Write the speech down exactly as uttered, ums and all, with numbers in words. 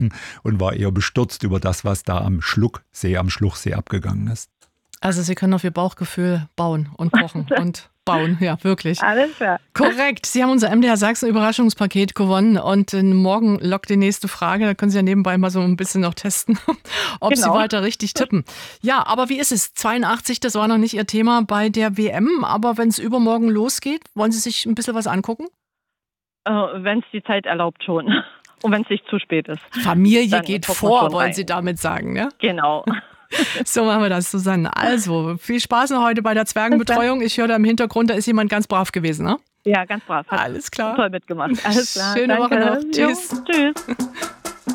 Nacken und war eher bestürzt über das, was da am Schlucksee, am Schluchsee abgegangen ist. Also Sie können auf Ihr Bauchgefühl bauen und pochen und bauen, ja, wirklich. Alles klar. Korrekt. Sie haben unser M D R Sachsen Überraschungspaket gewonnen und äh, morgen lockt die nächste Frage. Da können Sie ja nebenbei mal so ein bisschen noch testen, ob Genau. Sie weiter richtig tippen. Ja, aber wie ist es? zweiundachtzig, das war noch nicht Ihr Thema bei der W M, aber wenn es übermorgen losgeht, wollen Sie sich ein bisschen was angucken? Äh, wenn es die Zeit erlaubt schon. Und wenn es nicht zu spät ist. Familie Dann geht guckt man vor, schon wollen rein. Sie damit sagen, ne? Genau. So machen wir das, Susanne. Also, viel Spaß noch heute bei der Zwergenbetreuung. Ich höre da im Hintergrund, da ist jemand ganz brav gewesen, ne? Ja, ganz brav. Hat Alles klar. toll mitgemacht. Alles klar. Schöne Danke. Woche noch. Tschüss. Jo, tschüss.